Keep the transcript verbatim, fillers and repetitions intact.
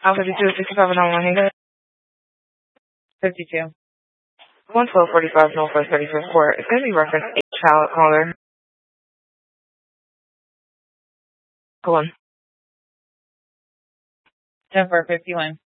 Alpha fifty-two, sixty-five, and one hundred. fifty-two. one twelve forty-five Northwest thirty-fifth Court. It's going to be reference eight child caller. Go on. ten four fifty-one.